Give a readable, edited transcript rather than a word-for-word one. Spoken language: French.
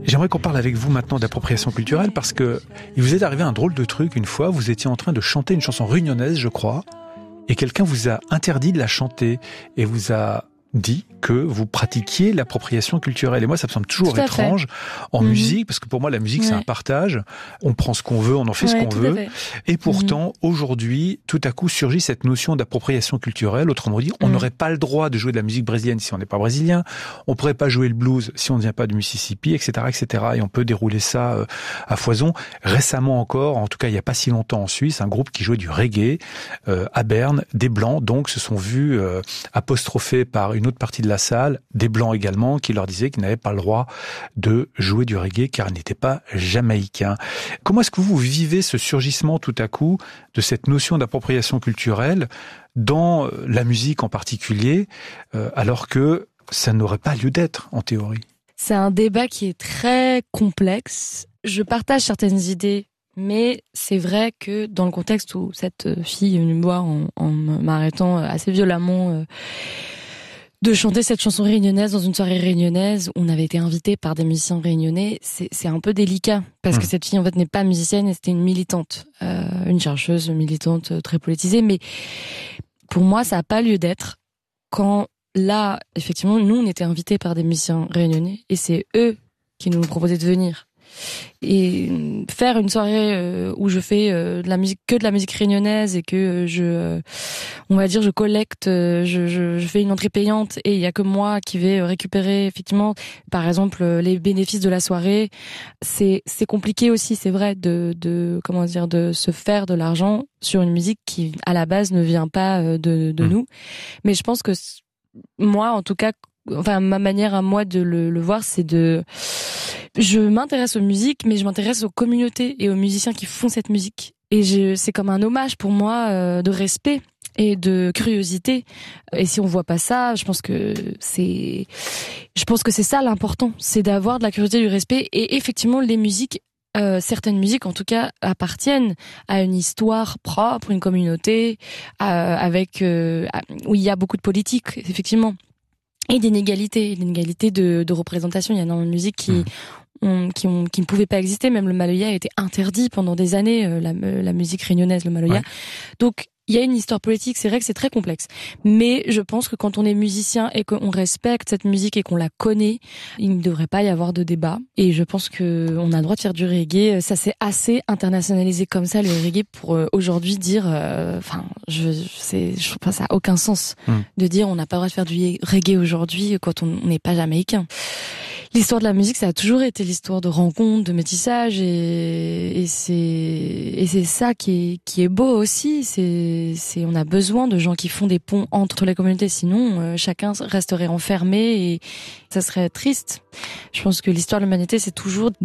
J'aimerais qu'on parle avec vous maintenant d'appropriation culturelle parce que il vous est arrivé un drôle de truc une fois. Vous étiez en train de chanter une chanson réunionnaise, je crois, et quelqu'un vous a interdit de la chanter et vous a dit que vous pratiquiez l'appropriation culturelle. Et moi, ça me semble toujours étrange en musique, parce que pour moi, la musique, c'est un partage. On prend ce qu'on veut, on en fait ce qu'on veut. Et pourtant, aujourd'hui, tout à coup, surgit cette notion d'appropriation culturelle. Autrement dit, on n'aurait pas le droit de jouer de la musique brésilienne si on n'est pas brésilien. On pourrait pas jouer le blues si on ne vient pas du Mississippi, etc., etc. Et on peut dérouler ça à foison. Récemment encore, en tout cas, il n'y a pas si longtemps en Suisse, un groupe qui jouait du reggae à Berne, des Blancs, donc, se sont vus apostrophés par une autre partie de la salle, des Blancs également, qui leur disaient qu'ils n'avaient pas le droit de jouer du reggae car ils n'étaient pas jamaïcains. Comment est-ce que vous vivez ce surgissement tout à coup de cette notion d'appropriation culturelle dans la musique en particulier, alors que ça n'aurait pas lieu d'être en théorie? C'est un débat qui est très complexe. Je partage certaines idées, mais c'est vrai que dans le contexte où cette fille est venue me voir en m'arrêtant assez violemment de chanter cette chanson réunionnaise dans une soirée réunionnaise où on avait été invité par des musiciens réunionnais, c'est un peu délicat parce que cette fille en fait n'est pas musicienne et c'était une militante, une chercheuse militante très politisée, mais pour moi ça n'a pas lieu d'être quand là effectivement nous on était invités par des musiciens réunionnais et c'est eux qui nous proposaient de venir. Et faire une soirée où je fais de la musique, que de la musique réunionnaise et que on va dire je collecte, je fais une entrée payante et il y a que moi qui vais récupérer effectivement par exemple les bénéfices de la soirée, c'est compliqué aussi, c'est vrai de comment dire, de se faire de l'argent sur une musique qui à la base ne vient pas de nous, mais je pense que moi en tout cas, enfin ma manière à moi de le voir, c'est je m'intéresse aux musiques, mais je m'intéresse aux communautés et aux musiciens qui font cette musique. Et c'est comme un hommage pour moi de respect et de curiosité. Et si on voit pas ça, je pense que c'est ça l'important, c'est d'avoir de la curiosité, du respect. Et effectivement, les musiques, certaines musiques en tout cas, appartiennent à une histoire propre, une communauté, avec où il y a beaucoup de politique, effectivement. Et d'inégalité de représentation. Il y a énormément de musiques qui ne pouvaient pas exister. Même le maloya a été interdit pendant des années, la musique réunionnaise, le maloya. Ouais. Donc, il y a une histoire politique, c'est vrai que c'est très complexe. Mais je pense que quand on est musicien et qu'on respecte cette musique et qu'on la connaît, il ne devrait pas y avoir de débat. Et je pense que on a le droit de faire du reggae. Ça s'est assez internationalisé comme ça, le reggae, pour aujourd'hui dire, je trouve pas ça a aucun sens de dire on n'a pas le droit de faire du reggae aujourd'hui quand on n'est pas jamaïcain. L'histoire de la musique, ça a toujours été l'histoire de rencontres, de métissage, et c'est ça qui est beau aussi. On a besoin de gens qui font des ponts entre les communautés, sinon chacun resterait enfermé et ça serait triste. Je pense que l'histoire de l'humanité, c'est toujours